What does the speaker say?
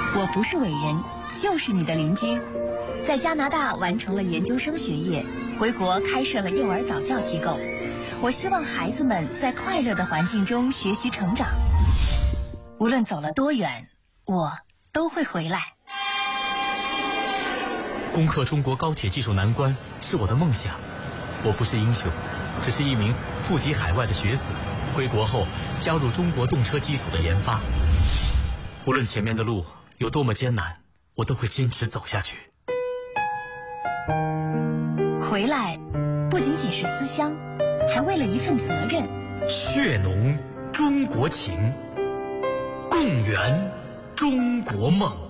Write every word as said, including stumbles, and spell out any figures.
我不是伟人，就是你的邻居。在加拿大完成了研究生学业，回国开设了幼儿早教机构。我希望孩子们在快乐的环境中学习成长。无论走了多远，我都会回来。 攻克中国高铁技术难关是我的梦想。我不是英雄，只是一名富集海外的学子，归国后加入中国动车基础的研发。无论前面的路有多么艰难，我都会坚持走下去。 回来不仅仅是思乡，还为了一份责任。 血浓中国情，共圆中国梦。